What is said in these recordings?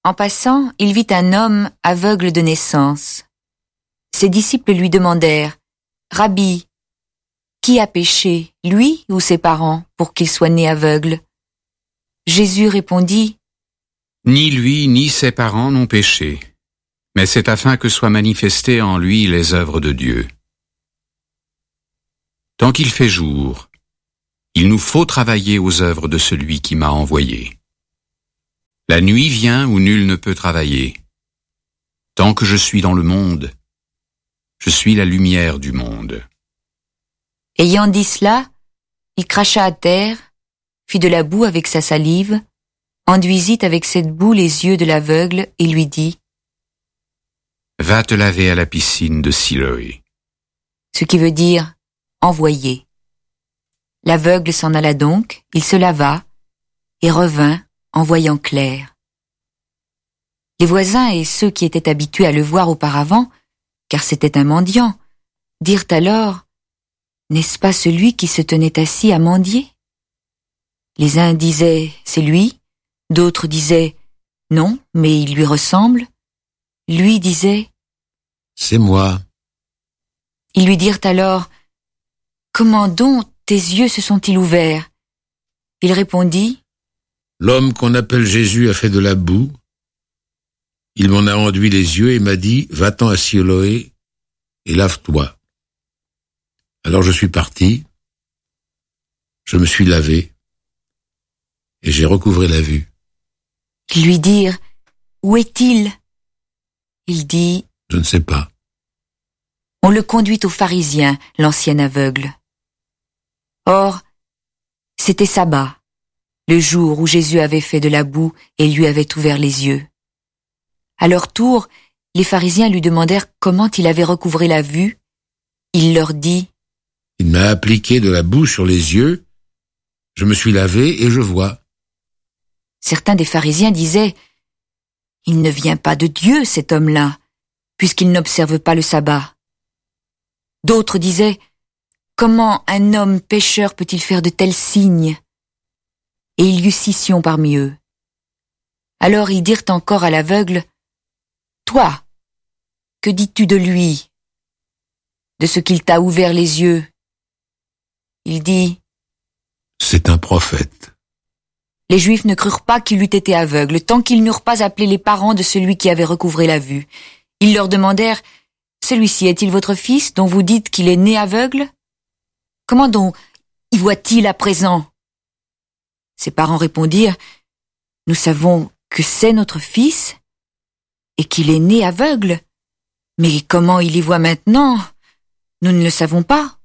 En passant, il vit un homme aveugle de naissance. Ses disciples lui demandèrent, « Rabbi, qui a péché, lui ou ses parents, pour qu'il soit né aveugle ?» Jésus répondit, « Ni lui ni ses parents n'ont péché, mais c'est afin que soient manifestées en lui les œuvres de Dieu. Tant qu'il fait jour, il nous faut travailler aux œuvres de celui qui m'a envoyé. La nuit vient où nul ne peut travailler. Tant que je suis dans le monde, je suis la lumière du monde. » Ayant dit cela, il cracha à terre, fit de la boue avec sa salive, enduisit avec cette boue les yeux de l'aveugle et lui dit, « Va te laver à la piscine de Siloé. » Ce qui veut dire « envoyer ». L'aveugle s'en alla donc, il se lava et revint en voyant clair. Les voisins et ceux qui étaient habitués à le voir auparavant, car c'était un mendiant, dirent alors « N'est-ce pas celui qui se tenait assis à mendier ?» Les uns disaient « C'est lui », d'autres disaient « Non, mais il lui ressemble ». Lui disait « C'est moi ». Ils lui dirent alors « Comment donc tes yeux se sont-ils ouverts ?» Il répondit « L'homme qu'on appelle Jésus a fait de la boue. Il m'en a enduit les yeux et m'a dit « Va-t'en à Siloé et lave-toi ». Alors je suis parti, je me suis lavé et j'ai recouvré la vue. » Ils lui dirent « Où est-il » Il dit « Je ne sais pas. » On le conduit aux pharisiens, l'ancien aveugle. Or, c'était sabbat, le jour où Jésus avait fait de la boue et lui avait ouvert les yeux. À leur tour, les pharisiens lui demandèrent comment il avait recouvré la vue. Il leur dit « Il m'a appliqué de la boue sur les yeux, je me suis lavé et je vois. » Certains des pharisiens disaient « Il ne vient pas de Dieu, cet homme-là, puisqu'il n'observe pas le sabbat. » D'autres disaient « Comment un homme pécheur peut-il faire de tels signes ?» Et il y eut scission parmi eux. Alors ils dirent encore à l'aveugle « Toi, que dis-tu de lui, de ce qu'il t'a ouvert les yeux ?» Il dit « C'est un prophète. » Les Juifs ne crurent pas qu'il eût été aveugle, tant qu'ils n'eurent pas appelé les parents de celui qui avait recouvré la vue. Ils leur demandèrent « Celui-ci est-il votre fils, dont vous dites qu'il est né aveugle ? Comment donc y voit-il à présent ?» Ses parents répondirent « Nous savons que c'est notre fils et qu'il est né aveugle. Mais comment il y voit maintenant, nous ne le savons pas.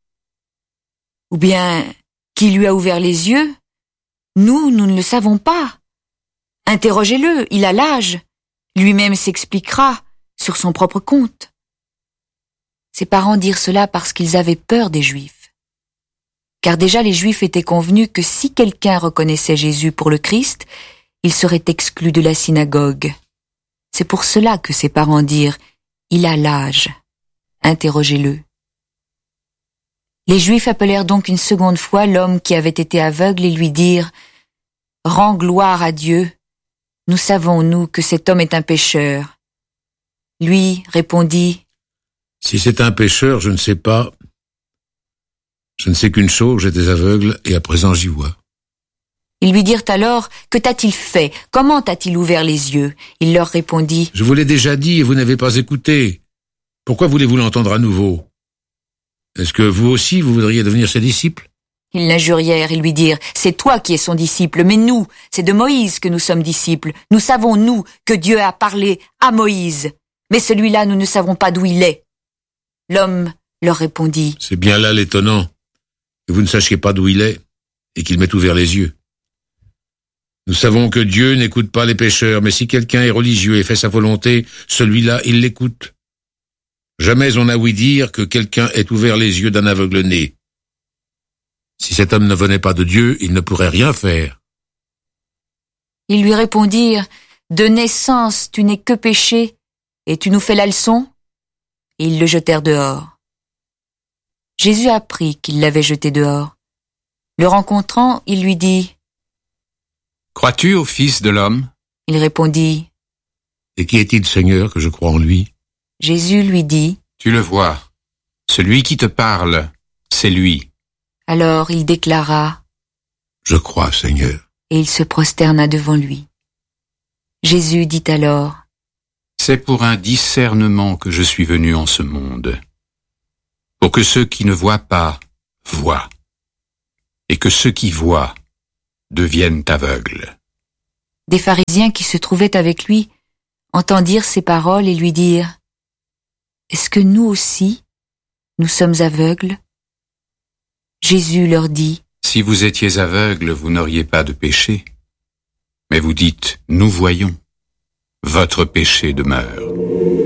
Ou bien, qui lui a ouvert les yeux, nous ne le savons pas. Interrogez-le, il a l'âge. Lui-même s'expliquera sur son propre compte. » Ses parents dirent cela parce qu'ils avaient peur des Juifs. Car déjà les Juifs étaient convenus que si quelqu'un reconnaissait Jésus pour le Christ, il serait exclu de la synagogue. C'est pour cela que ses parents dirent « Il a l'âge, interrogez-le ». Les Juifs appelèrent donc une seconde fois l'homme qui avait été aveugle et lui dirent « Rends gloire à Dieu, nous savons, nous, que cet homme est un pécheur. » Lui répondit « Si c'est un pécheur, je ne sais pas. Je ne sais qu'une chose, j'étais aveugle et à présent j'y vois. » Ils lui dirent alors « Que t'a-t-il fait? Comment t'a-t-il ouvert les yeux ?» Il leur répondit « Je vous l'ai déjà dit et vous n'avez pas écouté. Pourquoi voulez-vous l'entendre à nouveau? Est-ce que vous aussi, vous voudriez devenir ses disciples ?» Ils l'injurièrent et lui dirent « C'est toi qui es son disciple, mais nous, c'est de Moïse que nous sommes disciples. Nous savons, nous, que Dieu a parlé à Moïse. Mais celui-là, nous ne savons pas d'où il est. » L'homme leur répondit « C'est bien là l'étonnant, que vous ne sachiez pas d'où il est et qu'il m'ait ouvert les yeux. Nous savons que Dieu n'écoute pas les pécheurs, mais si quelqu'un est religieux et fait sa volonté, celui-là, il l'écoute. Jamais on n'a ouï dire que quelqu'un ait ouvert les yeux d'un aveugle-né. Si cet homme ne venait pas de Dieu, il ne pourrait rien faire. » Ils lui répondirent « De naissance, tu n'es que péché, et tu nous fais la leçon ?» Et ils le jetèrent dehors. Jésus apprit qu'ils l'avaient jeté dehors. Le rencontrant, il lui dit « Crois-tu au Fils de l'homme » Il répondit Et qui est-il, Seigneur, que je crois en lui? Jésus lui dit, Tu le vois, celui qui te parle, c'est lui. alors il déclara, Je crois, Seigneur. et il se prosterna devant lui. Jésus dit alors, C'est pour un discernement que je suis venu en ce monde, pour que ceux qui ne voient pas voient, et que ceux qui voient deviennent aveugles. Des pharisiens qui se trouvaient avec lui entendirent ces paroles et lui dirent, Est-ce que nous aussi, nous sommes aveugles? Jésus leur dit, Si vous étiez aveugles, vous n'auriez pas de péché. Mais vous dites, nous voyons. Votre péché demeure.